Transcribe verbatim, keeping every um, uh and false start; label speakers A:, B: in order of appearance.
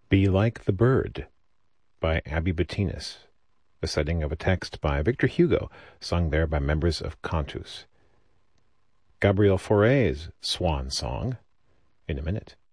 A: Be Like the Bird by Abby Bettinas, a setting of a text by Victor Hugo, sung there by members of Cantus. Gabriel Fauré's Swan Song, in a minute.